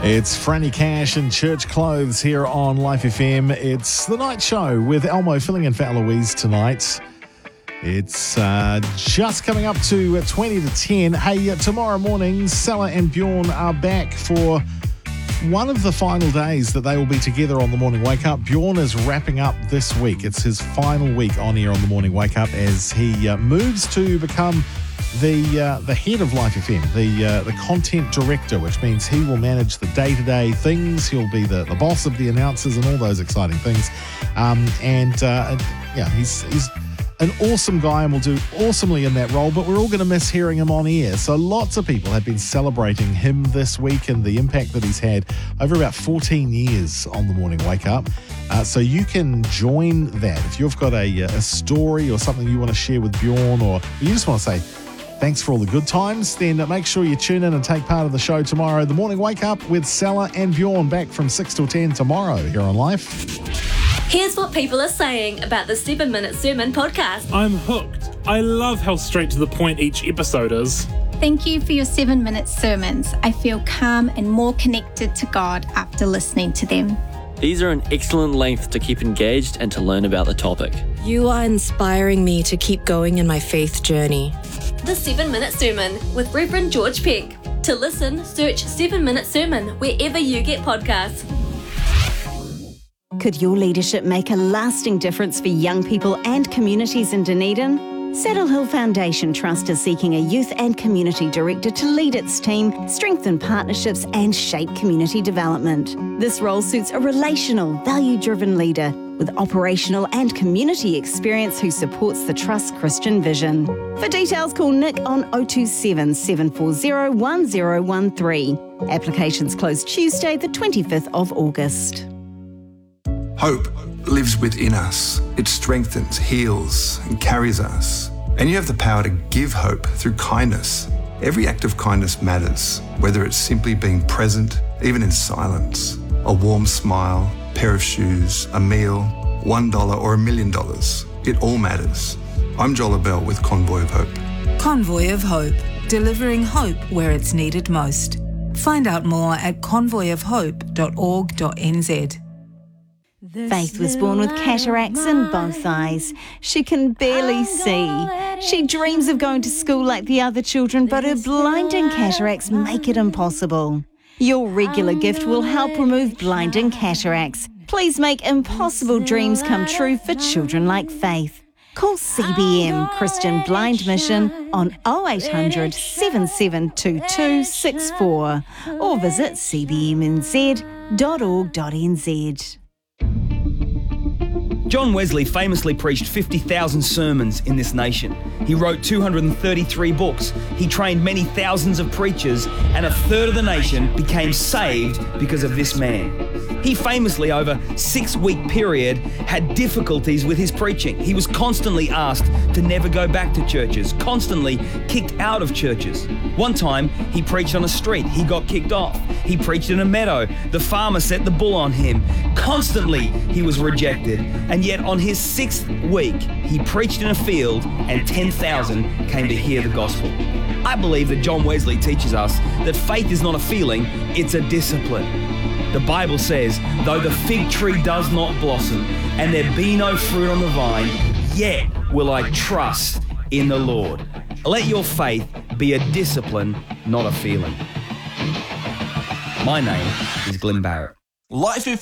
It's Franny Cash in church clothes here on Life FM. It's the night show with Elmo filling in for Eloise tonight. It's just coming up to 20 to 10. Hey, tomorrow morning, Sella and Bjorn are back for one of the final days that they will be together on The Morning Wake Up. Bjorn is wrapping up this week. It's his final week on air on The Morning Wake Up as he moves to become the head of Life FM, the content director, which means he will manage the day-to-day things. He'll be the boss of the announcers and all those exciting things. He's an awesome guy and will do awesomely in that role, but we're all going to miss hearing him on air. So lots of people have been celebrating him this week and the impact that he's had over about 14 years on The Morning Wake Up. So you can join that. If you've got a story or something you want to share with Bjorn, or you just want to say thanks for all the good times, then make sure you tune in and take part of the show tomorrow. The Morning Wake Up with Sella and Bjorn, back from 6 till 10 tomorrow here on Life. Here's what people are saying about the 7-Minute Sermon podcast. I'm hooked. I love how straight to the point each episode is. Thank you for your 7-minute sermons. I feel calm and more connected to God after listening to them. These are an excellent length to keep engaged and to learn about the topic. You are inspiring me to keep going in my faith journey. The 7-Minute Sermon with Reverend George Peck. To listen, search 7-Minute Sermon wherever you get podcasts. Could your leadership make a lasting difference for young people and communities in Dunedin? Saddle Hill Foundation Trust is seeking a youth and community director to lead its team, strengthen partnerships and shape community development. This role suits a relational, value-driven leader with operational and community experience who supports the Trust's Christian vision. For details, call Nick on 027 740 1013. Applications close Tuesday, the 25th of August. Hope lives within us. It strengthens, heals, and carries us. And you have the power to give hope through kindness. Every act of kindness matters, whether it's simply being present, even in silence, a warm smile, a pair of shoes, a meal, $1 or $1 million. It all matters. I'm Joel Bell with Convoy of Hope. Convoy of Hope, delivering hope where it's needed most. Find out more at convoyofhope.org.nz. Faith was born with cataracts in both eyes. She can barely see. She dreams of going to school like the other children, but her blinding cataracts make it impossible. Your regular gift will help remove blinding cataracts. Please make impossible dreams come true for children like Faith. Call CBM Christian Blind Mission on 0800 772264 or visit cbmnz.org.nz. John Wesley famously preached 50,000 sermons in this nation. He wrote 233 books. He trained many thousands of preachers, and a third of the nation became saved because of this man. He famously, over a 6-week period, had difficulties with his preaching. He was constantly asked to never go back to churches, constantly kicked out of churches. One time, he preached on a street. He got kicked off. He preached in a meadow. The farmer set the bull on him. Constantly, he was rejected. And yet, on his 6th week, he preached in a field and 10,000 came to hear the gospel. I believe that John Wesley teaches us that faith is not a feeling, it's a discipline. The Bible says, though the fig tree does not blossom and there be no fruit on the vine, yet will I trust in the Lord. Let your faith be a discipline, not a feeling. My name is Glenn Barrett. Life